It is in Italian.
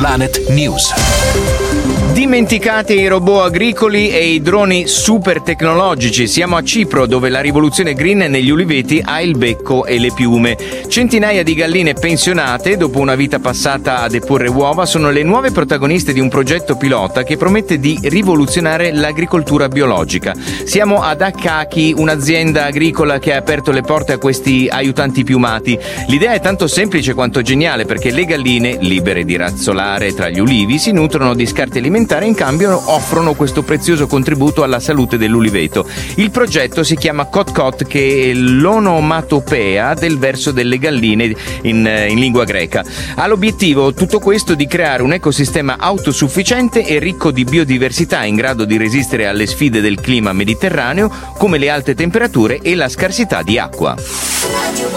Planet News. Dimenticati i robot agricoli e i droni super tecnologici. Siamo a Cipro, dove la rivoluzione green negli uliveti ha il becco e le piume. Centinaia di galline pensionate, dopo una vita passata a deporre uova, sono le nuove protagoniste di un progetto pilota che promette di rivoluzionare l'agricoltura biologica. Siamo ad Akaki, un'azienda agricola che ha aperto le porte a questi aiutanti piumati. L'idea è tanto semplice quanto geniale, perché le galline, libere di razzolare tra gli ulivi, si nutrono di scarti alimentari e in cambio offrono questo prezioso contributo alla salute dell'uliveto. Il progetto si chiama Kot-Kot, che è l'onomatopea del verso delle galline in lingua greca. Ha l'obiettivo tutto questo di creare un ecosistema autosufficiente e ricco di biodiversità, in grado di resistere alle sfide del clima mediterraneo, come le alte temperature e la scarsità di acqua.